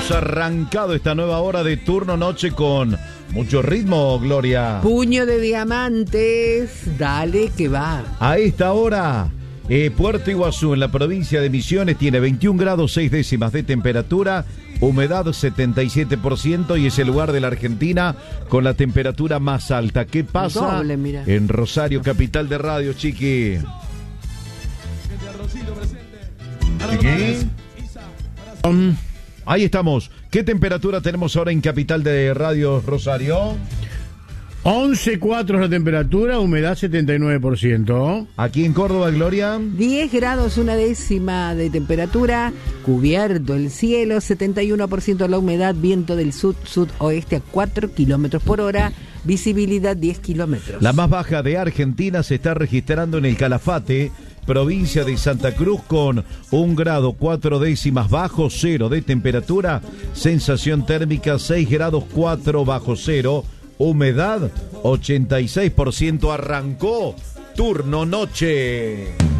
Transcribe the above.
hemos arrancado esta nueva hora de turno noche con mucho ritmo, Gloria. Puño de diamantes, dale que va. A esta hora, Puerto Iguazú, en la provincia de Misiones, tiene 21 grados 6 décimas de temperatura, humedad 77% y es el lugar de la Argentina con la temperatura más alta. ¿Qué pasa Doble, mira. en Rosario, capital de radio, Chiqui? ¿Chiqui? Ahí estamos. ¿Qué temperatura tenemos ahora en capital de radio, Rosario? 11,4 es la temperatura, humedad 79%. Aquí en Córdoba, Gloria. 10 grados una décima de temperatura, cubierto el cielo, 71% la humedad, viento del sud-sudoeste a 4 kilómetros por hora, visibilidad 10 kilómetros. La más baja de Argentina se está registrando en el Calafate, provincia de Santa Cruz, con 1 grado 4 décimas bajo cero de temperatura, sensación térmica 6 grados 4 bajo cero, humedad 86%. Arrancó turno noche.